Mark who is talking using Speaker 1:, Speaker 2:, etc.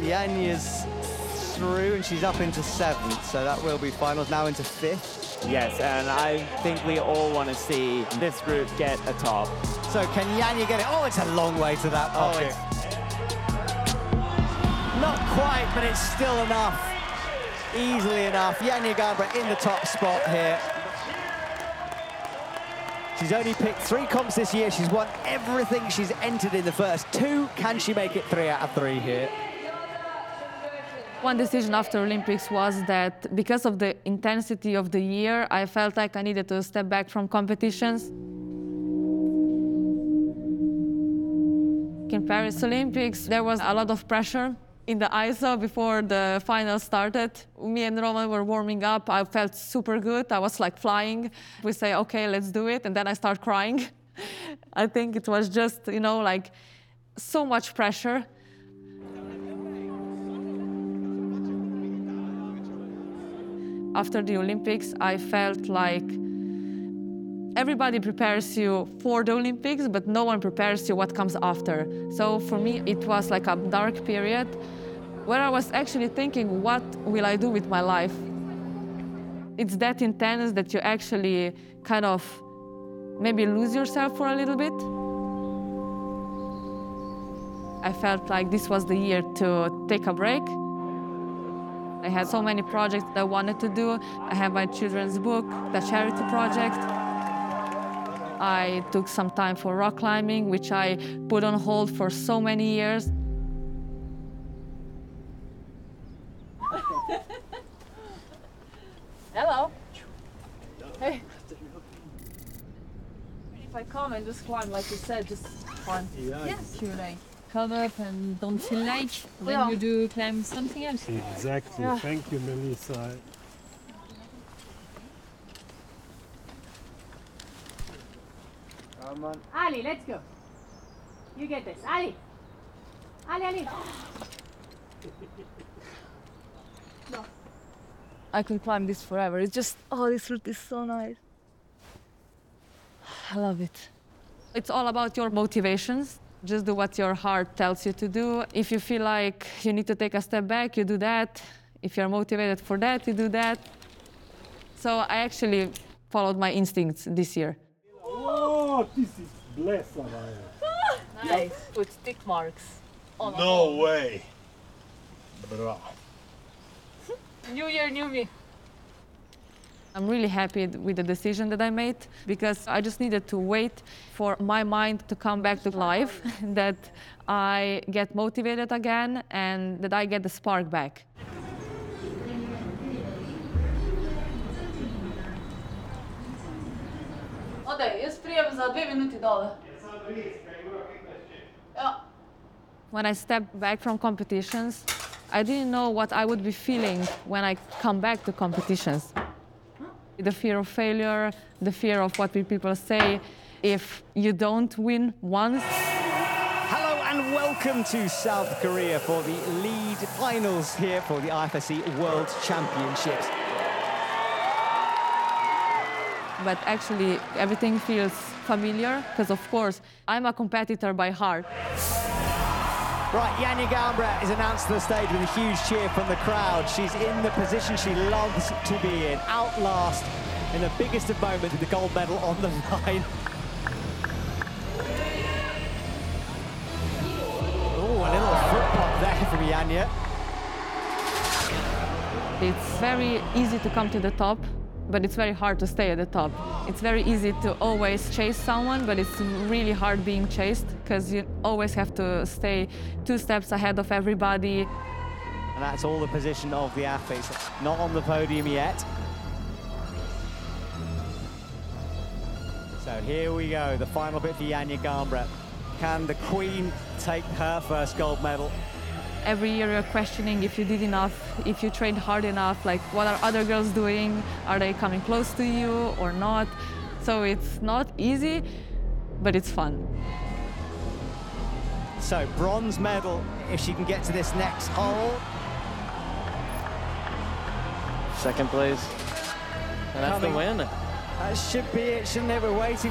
Speaker 1: Janja's through and she's up into 7th, so that will be finals, now into 5th.
Speaker 2: Yes, and I think we all want to see this group get a top.
Speaker 1: So can Janja get it? Oh, it's a long way to that pocket. Not quite, but it's still enough. Easily enough. Janja Garnbret in the top spot here. She's only picked 3 comps this year. She's won everything she's entered in the first 2. Can she make it 3 out of 3 here?
Speaker 3: One decision after Olympics was that because of the intensity of the year, I felt like I needed to step back from competitions. In Paris Olympics, there was a lot of pressure in the ISO before the final started. Me and Roman were warming up. I felt super good. I was like flying. We say, okay, let's do it. And then I start crying. I think it was just, you know, like so much pressure. After the Olympics, I felt like everybody prepares you for the Olympics, but no one prepares you what comes after. So for me, it was like a dark period where I was actually thinking, what will I do with my life? It's that intense that you actually kind of maybe lose yourself for a little bit. I felt like this was the year to take a break. I had so many projects that I wanted to do. I have my children's book, the charity project. I took some time for rock climbing, which I put on hold for so many years. Hello. Hey. If I come and just climb, like you said, just fun.
Speaker 4: Yes. You like come up and don't feel like, then you do climb something else.
Speaker 5: Exactly.
Speaker 4: Yeah.
Speaker 5: Thank you, Melissa.
Speaker 1: Come on.
Speaker 6: Ali, let's go. You get this. Ali. Ali, Ali. No.
Speaker 3: I could climb this forever. It's just, oh, this route is so nice. I love it. It's all about your motivations. Just do what your heart tells you to do. If you feel like you need to take a step back, you do that. If you're motivated for that, you do that. So I actually followed my instincts this year.
Speaker 5: Oh, this is blessed, Araya.
Speaker 3: Nice. With tick marks.
Speaker 5: No way. Bravo.
Speaker 3: New year, new me. I'm really happy with the decision that I made because I just needed to wait for my mind to come back to life, that I get motivated again and that I get the spark back. When I stepped back from competitions, I didn't know what I would be feeling when I come back to competitions. The fear of failure, the fear of what will people say if you don't win once.
Speaker 1: Hello and welcome to South Korea for the lead finals here for the IFSC World Championships.
Speaker 3: But actually, everything feels familiar because, of course, I'm a competitor by heart.
Speaker 1: Right, Janja Garnbret is announced to the stage with a huge cheer from the crowd. She's in the position she loves to be in, out last in the biggest of moments with the gold medal on the line. Oh, a little foot pop there from Janja.
Speaker 3: It's very easy to come to the top, but it's very hard to stay at the top. It's very easy to always chase someone, but it's really hard being chased because you always have to stay 2 steps ahead of everybody.
Speaker 1: And that's all the position of the athletes. Not on the podium yet. So here we go, the final bit for Janja Garnbret. Can the Queen take her first gold medal?
Speaker 3: Every year you're questioning if you did enough, if you trained hard enough, like what are other girls doing? Are they coming close to you or not? So it's not easy, but it's fun.
Speaker 1: So bronze medal if she can get to this next hole.
Speaker 2: Second place. And that's the win.
Speaker 1: That should be it, shouldn't it? We're waiting